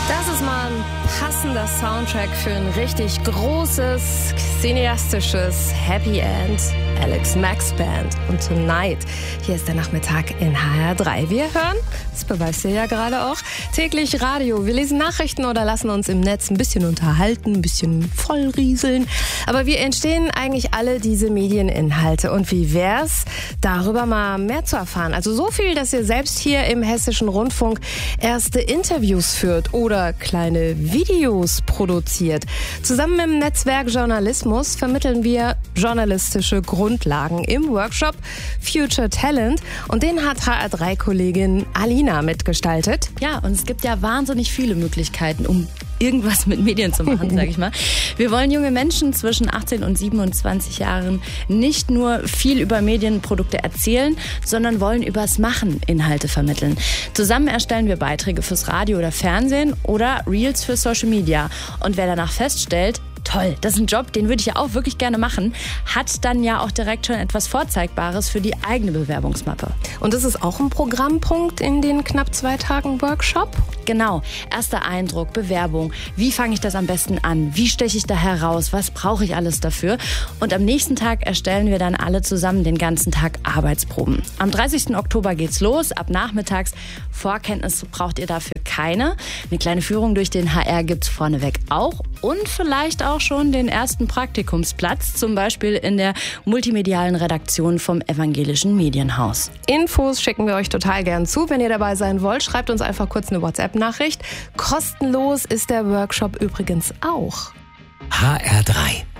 Das ist mal ein passender Soundtrack für ein richtig großes, cineastisches Happy End. Alex Max Band und Tonight. Hier ist der Nachmittag in HR3. Wir hören, das beweist ihr ja gerade auch, täglich Radio. Wir lesen Nachrichten oder lassen uns im Netz ein bisschen unterhalten, ein bisschen vollrieseln. Aber wir entstehen eigentlich alle diese Medieninhalte. Und wie wär's, darüber mal mehr zu erfahren? Also so viel, dass ihr selbst hier im Hessischen Rundfunk erste Interviews führt oder kleine Videos produziert. Zusammen im Netzwerk Journalismus vermitteln wir journalistische Grundlagen im Workshop Future Talent. Und den hat HR3-Kollegin Alina mitgestaltet. Ja, und es gibt ja wahnsinnig viele Möglichkeiten, um irgendwas mit Medien zu machen, sage ich mal. Wir wollen junge Menschen zwischen 18 und 27 Jahren nicht nur viel über Medienprodukte erzählen, sondern wollen übers Machen Inhalte vermitteln. Zusammen erstellen wir Beiträge fürs Radio oder Fernsehen oder Reels für Social Media. Und wer danach feststellt, toll, das ist ein Job, den würde ich ja auch wirklich gerne machen, hat dann ja auch direkt schon etwas Vorzeigbares für die eigene Bewerbungsmappe. Und das ist auch ein Programmpunkt in den knapp 2 Tagen Workshop? Genau, erster Eindruck, Bewerbung, wie fange ich das am besten an, wie steche ich da heraus, was brauche ich alles dafür? Und am nächsten Tag erstellen wir dann alle zusammen den ganzen Tag Arbeitsproben. Am 30. Oktober geht's los, ab nachmittags. Vorkenntnis braucht ihr dafür keine. Eine kleine Führung durch den HR gibt's vorneweg auch und vielleicht auch schon den ersten Praktikumsplatz, zum Beispiel in der multimedialen Redaktion vom Evangelischen Medienhaus. Infos schicken wir euch total gern zu. Wenn ihr dabei sein wollt, schreibt uns einfach kurz eine WhatsApp-Nachricht. Kostenlos ist der Workshop übrigens auch. HR3